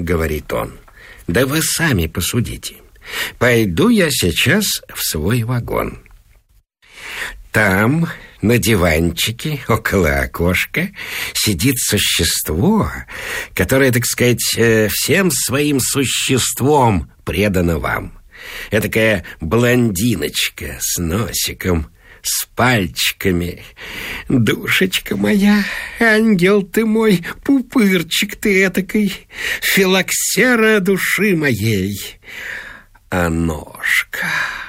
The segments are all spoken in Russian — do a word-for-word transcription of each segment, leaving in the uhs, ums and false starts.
говорит он. Да вы сами посудите. Пойду я сейчас в свой вагон. Там, на диванчике, около окошка, сидит существо, которое, так сказать, всем своим существом предано вам. Этакая блондиночка с носиком, с пальчиками. Душечка моя, ангел ты мой, пупырчик ты этакой, филоксера души моей. А ножка,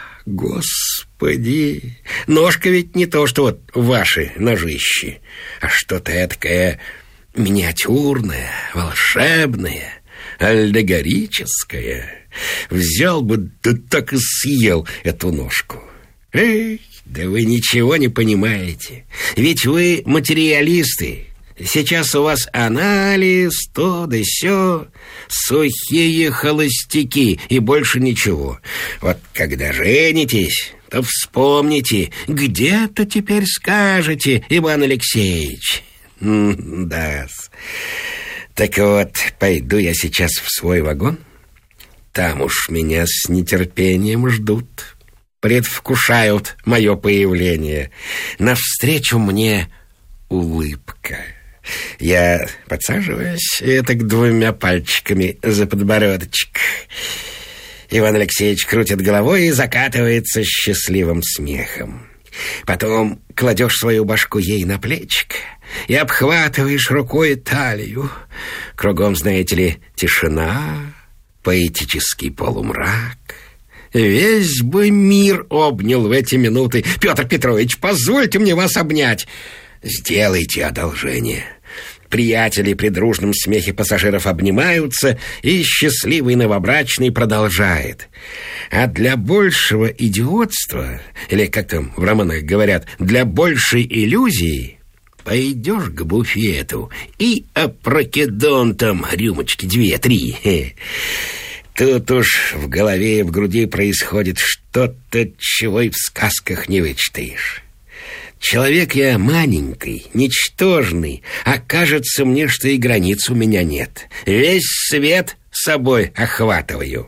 господи, ножка ведь не то, что вот ваши ножищи, а что-то этакое миниатюрное, волшебное, аллегорическое. Взял бы, да так и съел эту ножку. Эй, да вы ничего не понимаете. Ведь вы материалисты. Сейчас у вас анализ, то да сё, сухие холостяки и больше ничего. Вот когда женитесь, то вспомните, где-то теперь скажете, Иван Алексеевич. Да. Так вот, пойду я сейчас в свой вагон. Там уж меня с нетерпением ждут, предвкушают мое появление. Навстречу мне улыбка. Я подсаживаюсь так двумя пальчиками за подбородочек. Иван Алексеевич крутит головой и закатывается счастливым смехом. Потом кладешь свою башку ей на плечико и обхватываешь рукой талию. Кругом, знаете ли, тишина, поэтический полумрак. Весь бы мир обнял в эти минуты. Петр Петрович, позвольте мне вас обнять. Сделайте одолжение. Приятели при дружном смехе пассажиров обнимаются, и счастливый новобрачный продолжает. А для большего идиотства, или как там в романах говорят, для большей иллюзии, пойдешь к буфету и опрокидон там рюмочки две-три. Тут уж в голове и в груди происходит что-то, чего и в сказках не вычитаешь. Человек я маленький, ничтожный, а кажется мне, что и границ у меня нет. Весь свет собой охватываю.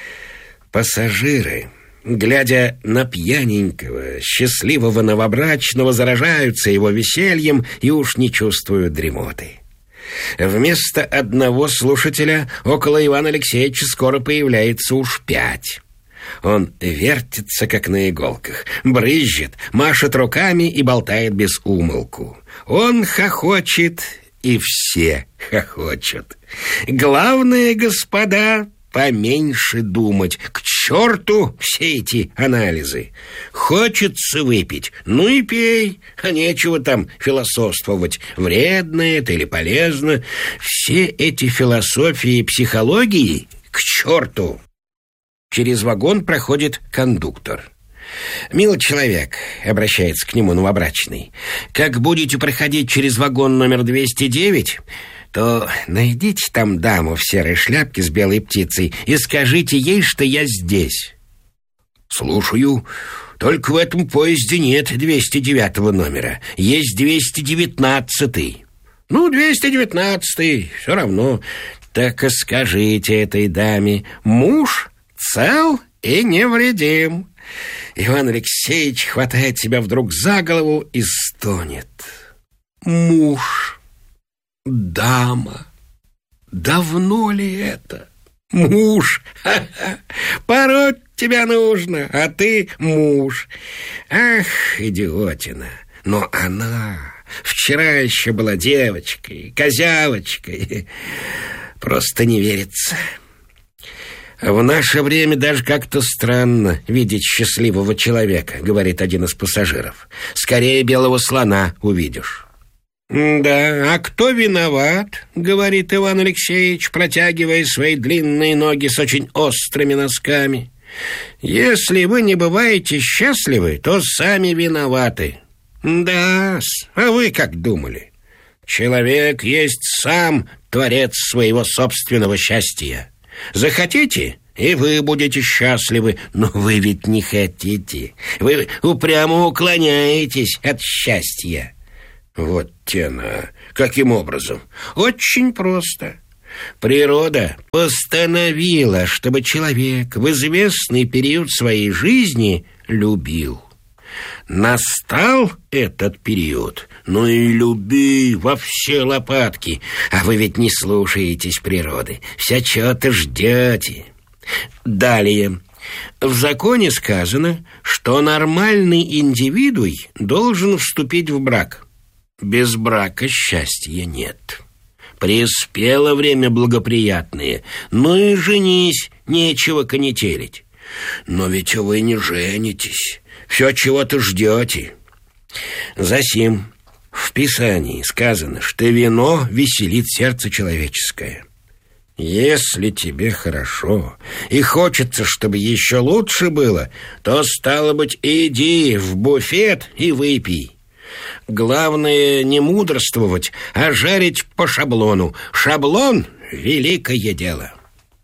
Пассажиры, глядя на пьяненького, счастливого новобрачного, заражаются его весельем и уж не чувствуют дремоты. Вместо одного слушателя около Ивана Алексеевича скоро появляется уж пять. Он вертится, как на иголках, брызжет, машет руками и болтает без умолку. Он хохочет, и все хохочут. Главное, господа, поменьше думать. К черту все эти анализы. Хочется выпить, ну и пей, а нечего там философствовать, вредно это или полезно. Все эти философии и психологии к черту. Через вагон проходит кондуктор. «Милый человек», — обращается к нему новобрачный, «как будете проходить через вагон номер двести девять, то найдите там даму в серой шляпке с белой птицей и скажите ей, что я здесь». «Слушаю. Только в этом поезде нет двести девятого номера. Есть двести девятнадцатый». «Ну, двести девятнадцатый, все равно. Так и скажите этой даме, муж цел и невредим». Иван Алексеевич хватает себя вдруг за голову и стонет. Муж, дама, давно ли это? Муж, ха-ха, пороть тебя нужно, а ты муж. Ах, идиотина, но она вчера еще была девочкой, козявочкой. Просто не верится. «В наше время даже как-то странно видеть счастливого человека», — говорит один из пассажиров. «Скорее белого слона увидишь». «Да, а кто виноват?» — говорит Иван Алексеевич, протягивая свои длинные ноги с очень острыми носками. «Если вы не бываете счастливы, то сами виноваты». «Да, а вы как думали? Человек есть сам творец своего собственного счастья. Захотите, и вы будете счастливы, но вы ведь не хотите. Вы упрямо уклоняетесь от счастья». Вот тена. Каким образом? Очень просто. Природа постановила, чтобы человек в известный период своей жизни любил. Настал этот период, ну и люби во все лопатки. А вы ведь не слушаетесь природы, все чего-то ждете. Далее. В законе сказано, что нормальный индивидуй должен вступить в брак. Без брака счастья нет. Приспело время благоприятное, ну и женись, нечего конетелить. Но ведь вы не женитесь, все чего-то ждете. Засим в Писании сказано, что вино веселит сердце человеческое. Если тебе хорошо и хочется, чтобы еще лучше было, то, стало быть, иди в буфет и выпей. Главное не мудрствовать, а жарить по шаблону. Шаблон — великое дело.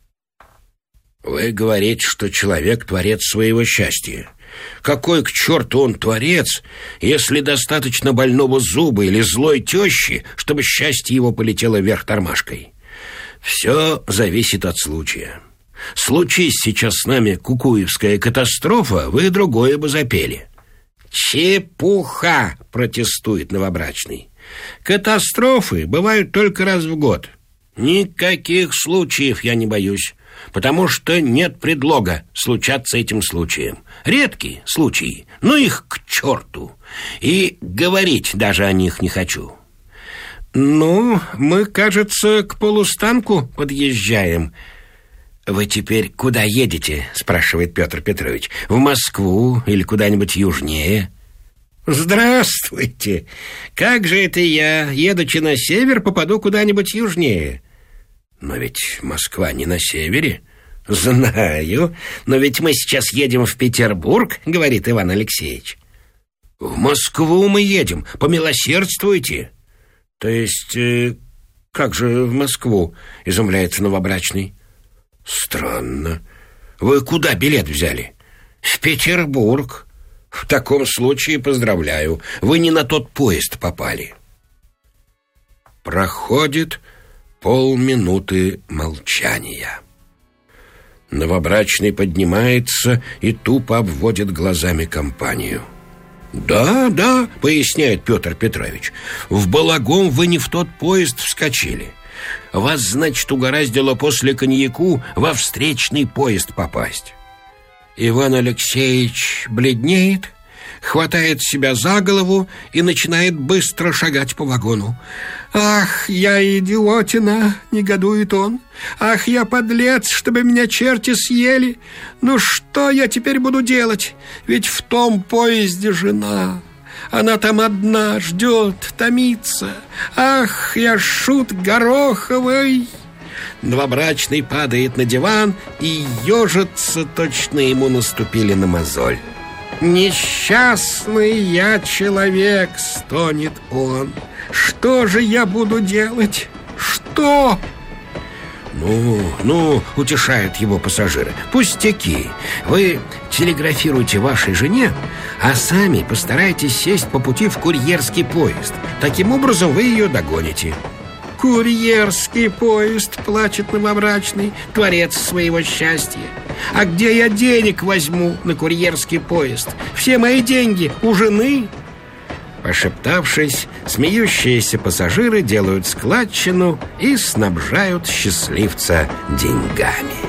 Вы говорите, что человек — творец своего счастья. Какой к черту он творец, если достаточно больного зуба или злой тещи, чтобы счастье его полетело вверх тормашкой? Все зависит от случая. Случись сейчас с нами кукуевская катастрофа, вы другое бы запели. «Чепуха!» — протестует новобрачный. «Катастрофы бывают только раз в год. Никаких случаев я не боюсь, потому что нет предлога случаться этим случаем. Редкие случаи, но их к черту. И говорить даже о них не хочу». «Ну, мы, кажется, к полустанку подъезжаем». «Вы теперь куда едете?» — спрашивает Петр Петрович. «В Москву или куда-нибудь южнее?» «Здравствуйте! Как же это я, едучи на север, попаду куда-нибудь южнее?» «Но ведь Москва не на севере». «Знаю, но ведь мы сейчас едем в Петербург», — говорит Иван Алексеевич. «В Москву мы едем, помилосердствуйте». «То есть, э, как же в Москву?» — изумляется новобрачный. «Странно. Вы куда билет взяли?» «В Петербург». «В таком случае поздравляю, вы не на тот поезд попали». Проходит полминуты молчания. Новобрачный поднимается и тупо обводит глазами компанию. «Да, да», — поясняет Петр Петрович, «в Балагом вы не в тот поезд вскочили. Вас, значит, угораздило после коньяку во встречный поезд попасть». Иван Алексеевич бледнеет, хватает себя за голову и начинает быстро шагать по вагону. «Ах, я идиотина!» — негодует он. «Ах, я подлец, чтобы меня черти съели! Ну что я теперь буду делать? Ведь в том поезде жена. Она там одна, ждет, томится. Ах, я шут гороховый!» Новобрачный падает на диван и ежится, точно ему наступили на мозоль. «Несчастный я человек!» — стонет он. «Что же я буду делать? Что?» «Ну, ну, — утешают его пассажиры, — пустяки. Вы телеграфируйте вашей жене, а сами постарайтесь сесть по пути в курьерский поезд. Таким образом вы ее догоните». «Курьерский поезд!» — плачет новобрачный, творец своего счастья. «А где я денег возьму на курьерский поезд? Все мои деньги у жены!» Пошептавшись, смеющиеся пассажиры делают складчину и снабжают счастливца деньгами.